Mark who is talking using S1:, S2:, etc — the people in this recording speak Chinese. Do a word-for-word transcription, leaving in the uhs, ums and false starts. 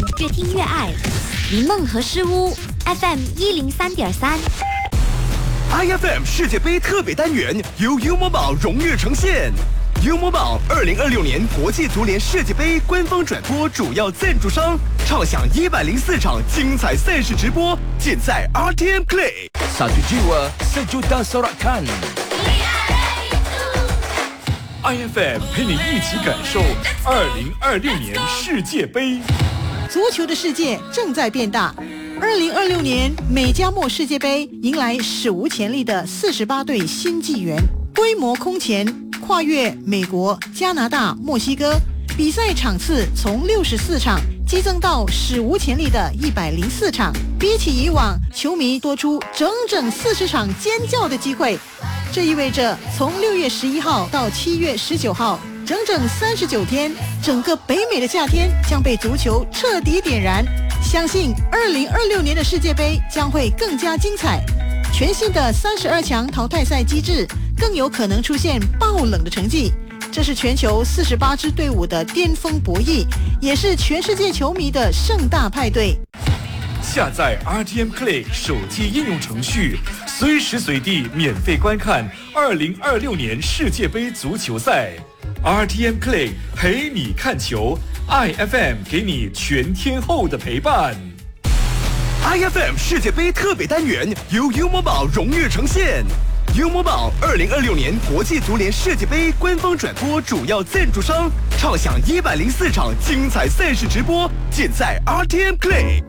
S1: 越听越爱。林梦和诗屋 F M 一零三点三。
S2: I F M 世界杯特别单元由优某宝荣誉呈现。优某宝二零二六年国际足联世界杯官方转播主要赞助商，畅享一百零四场精彩赛事直播，尽在 R T M Play。
S3: Satu jiwa, sejuta sorakan。
S4: I F M 陪你一起感受二零二六年世界杯。
S5: 足球的世界正在变大。二零二六年美加墨世界杯迎来史无前例的四十八队新纪元，规模空前，跨越美国、加拿大、墨西哥，比赛场次从六十四场激增到史无前例的一百零四场，比起以往，球迷多出整整四十场尖叫的机会。这意味着从六月十一号到七月十九号，整整三十九天，整个北美的夏天将被足球彻底点燃。相信二零二六年的世界杯将会更加精彩。全新的三十二强淘汰赛机制更有可能出现爆冷的成绩，这是全球四十八支队伍的巅峰博弈，也是全世界球迷的盛大派对。
S4: 下载 R T M Play 手机应用程序，随时随地免费观看二零二六年世界杯足球赛。R T M Play 陪你看球，I F M 给你全天候的陪伴。
S2: I F M 世界杯特别单元由优某宝荣誉呈现。优某宝二零二六年国际足联世界杯官方转播主要赞助商，畅享一百零四场精彩赛事直播，尽在 R T M Play。